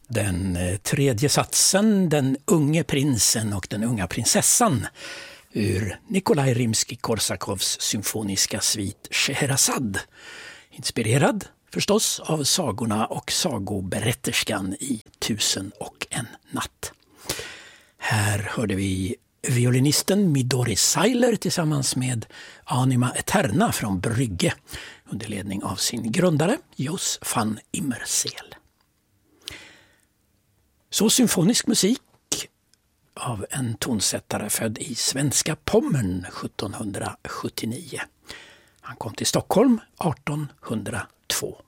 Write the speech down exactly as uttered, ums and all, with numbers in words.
Den tredje satsen, Den unge prinsen och den unga prinsessan, ur Nikolaj Rimskij-Korsakovs symfoniska svit Scheherazad. Inspirerad förstås av sagorna och sagoberätterskan i Tusen och en natt. Här hörde vi violinisten Midori Seiler tillsammans med Anima Eterna från Brygge under ledning av sin grundare Jos van Immerseel. Så symfonisk musik av en tonsättare född i svenska Pommern sjuttonhundrasjuttionio. Han kom till Stockholm artonhundratvå.